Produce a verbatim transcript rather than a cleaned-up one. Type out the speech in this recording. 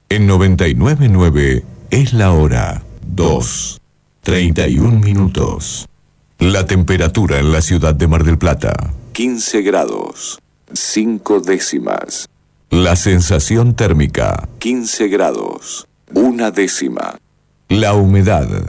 En noventa y nueve punto nueve es la hora dos, treinta y un minutos. La temperatura en la ciudad de Mar del Plata, quince grados, cinco décimas. La sensación térmica, quince grados, una décima. La humedad,